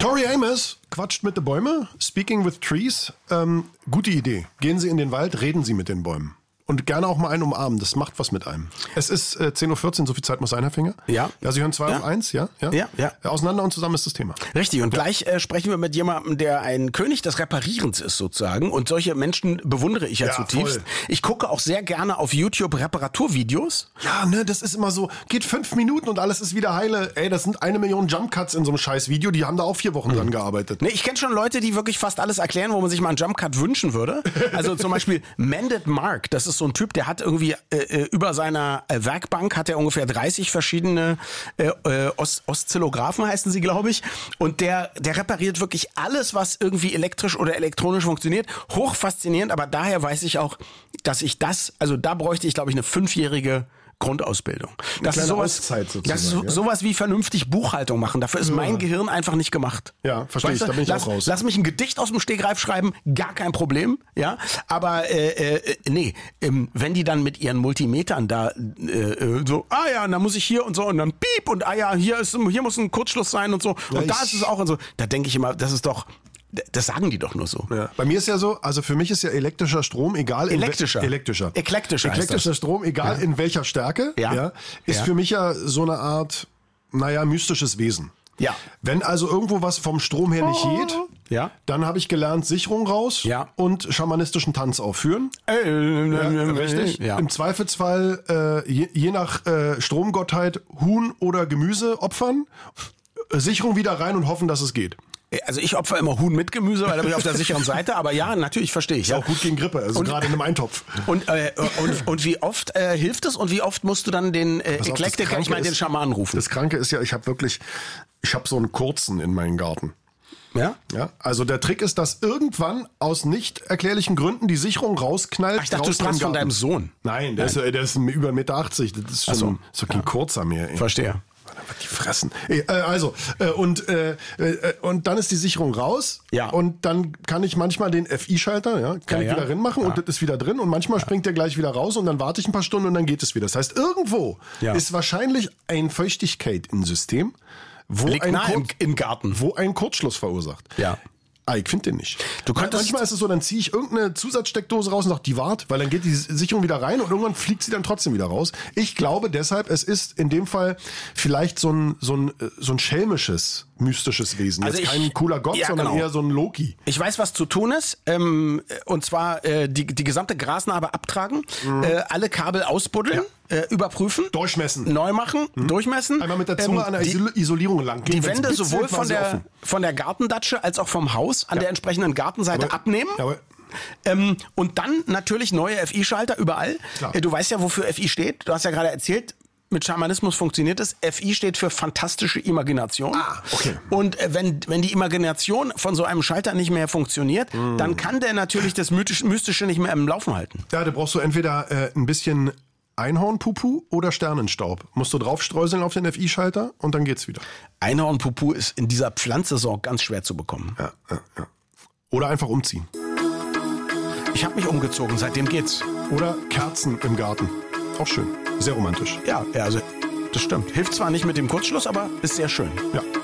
Tori Amos quatscht mit den Bäumen. Speaking with Trees. Gute Idee. Gehen Sie in den Wald, reden Sie mit den Bäumen. Und gerne auch mal einen umarmen, das macht was mit einem. Es ist 10.14 Uhr, so viel Zeit muss sein, Herr Finger. Ja. Ja, Sie hören 2 auf 1, ja? Ja. Auseinander und zusammen ist das Thema. Richtig, und gleich sprechen wir mit jemandem, der ein König des Reparierens ist sozusagen. Und solche Menschen bewundere ich ja zutiefst. Voll. Ich gucke auch sehr gerne auf YouTube Reparaturvideos. Ja, ne, das ist immer so, geht 5 Minuten und alles ist wieder heile. Ey, das sind 1 Million Jump-Cuts in so einem scheiß Video, die haben da auch 4 Wochen dran gearbeitet. Ne, ich kenne schon Leute, die wirklich fast alles erklären, wo man sich mal einen Jump-Cut wünschen würde. Also zum Beispiel Mended Mark, das ist so ein Typ, der hat irgendwie über seiner Werkbank hat er ungefähr 30 verschiedene Oszillographen, heißen sie, glaube ich. Und der repariert wirklich alles, was irgendwie elektrisch oder elektronisch funktioniert. Hoch faszinierend, aber daher weiß ich auch, dass ich da bräuchte ich, glaube ich, eine 5-jährige Grundausbildung. Das ist sowas wie vernünftig Buchhaltung machen. Dafür ist mein Gehirn einfach nicht gemacht. Ja, verstehe ich, da bin ich auch raus. Lass mich ein Gedicht aus dem Stegreif schreiben, gar kein Problem. Ja, aber wenn die dann mit ihren Multimetern da da muss ich hier und so und dann piep und hier muss ein Kurzschluss sein und so und da ist es auch und so. Da denke ich immer, das sagen die doch nur so. Ja. Bei mir ist ja so, also für mich ist ja elektrischer Strom, egal Eklektischer Strom, egal in welcher Stärke, ist für mich ja so eine Art, mystisches Wesen. Ja. Wenn also irgendwo was vom Strom her nicht geht, dann habe ich gelernt, Sicherung raus und schamanistischen Tanz aufführen. Richtig. Ja. Im Zweifelsfall je nach Stromgottheit Huhn oder Gemüse opfern, Sicherung wieder rein und hoffen, dass es geht. Also ich opfer immer Huhn mit Gemüse, weil da bin ich auf der sicheren Seite. Aber ja, natürlich verstehe ich. Ist auch gut gegen Grippe, also gerade in einem Eintopf. Und wie oft hilft es und wie oft musst du dann den Eklektiker, den Schamanen rufen? Das Kranke ist ja, ich habe so einen kurzen in meinem Garten. Ja? Ja, also der Trick ist, dass irgendwann aus nicht erklärlichen Gründen die Sicherung rausknallt. Ach, ich dachte, du sprachst von deinem Sohn. Nein, der ist über 1,80 Meter. Das ist schon so kein kurzer mehr. Ey. Verstehe. Die fressen. Und dann ist die Sicherung raus. Ja. Und dann kann ich manchmal den FI-Schalter, ich wieder drin machen und das ist wieder drin. Und manchmal springt der gleich wieder raus und dann warte ich ein paar Stunden und dann geht es wieder. Das heißt, irgendwo ist wahrscheinlich eine Feuchtigkeit im System, im Garten, wo ein Kurzschluss verursacht. Ja. Ich finde den nicht. Manchmal ist es so, dann ziehe ich irgendeine Zusatzsteckdose raus und sage, die wart, weil dann geht die Sicherung wieder rein und irgendwann fliegt sie dann trotzdem wieder raus. Ich glaube deshalb, es ist in dem Fall vielleicht so ein schelmisches, mystisches Wesen. Also kein cooler Gott, sondern eher so ein Loki. Ich weiß, was zu tun ist. Und zwar die gesamte Grasnarbe abtragen, alle Kabel ausbuddeln. Überprüfen. Durchmessen. Neu machen. Durchmessen. Einmal mit der Zunge an der Isolierung lang gehen. Die Wände sowohl von der Gartendatsche als auch vom Haus an der entsprechenden Gartenseite abnehmen. Und dann natürlich neue FI-Schalter überall. Klar. Du weißt ja, wofür FI steht. Du hast ja gerade erzählt, mit Schamanismus funktioniert es. FI steht für fantastische Imagination. Okay. Und wenn die Imagination von so einem Schalter nicht mehr funktioniert, dann kann der natürlich das Mystische nicht mehr im Laufen halten. Ja, da brauchst du entweder ein bisschen Einhornpupu oder Sternenstaub. Musst du draufstreuseln auf den FI-Schalter und dann geht's wieder. Einhornpupu ist in dieser Pflanzsaison ganz schwer zu bekommen. Ja. Oder einfach umziehen. Ich habe mich umgezogen, seitdem geht's. Oder Kerzen im Garten. Auch schön. Sehr romantisch. Ja, also das stimmt. Hilft zwar nicht mit dem Kurzschluss, aber ist sehr schön. Ja.